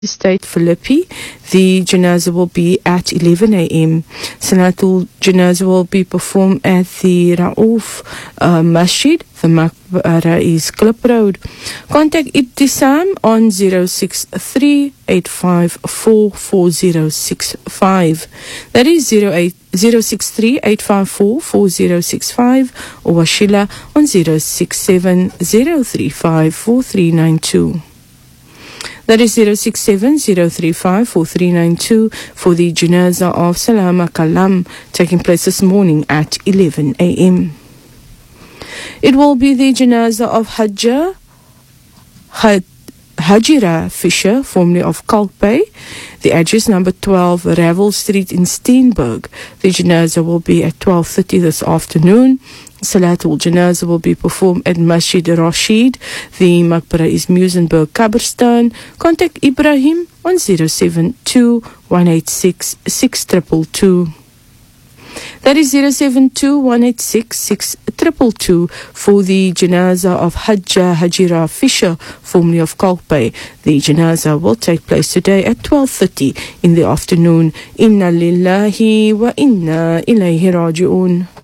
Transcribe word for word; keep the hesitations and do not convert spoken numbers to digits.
State Philippi. The janazah will be at eleven a.m. Salatul janazah will be performed at the Rauf uh, Masjid. The Maqbara is Klip Road. Contact Ibtisam on zero six three, eight five four, four zero six five. That is zero eight zero six three, eight five four, four zero six five, or Washila on zero six seven, zero three five, four three nine two. That is zero six seven, zero three five, four three nine two for the janazah of Salama Kalam taking place this morning at eleven a.m. It will be the janazah of Hajja Had Hajira Fisher, formerly of Kalkbay. The address number twelve Ravel Street in Steenberg. The janazah will be at twelve thirty this afternoon. Salatul Janazah will be performed at Masjid Rashid. The Maqbara is Musenberg Kabristan. Contact Ibrahim on zero seven two, one eight six, six two two two. That is zero seven two, one eight six, six two two two for the janazah of Hajja Hajira Fisher, formerly of Kalkbay. The janazah will take place today at twelve thirty in the afternoon. Inna lillahi wa inna ilayhi raji'un.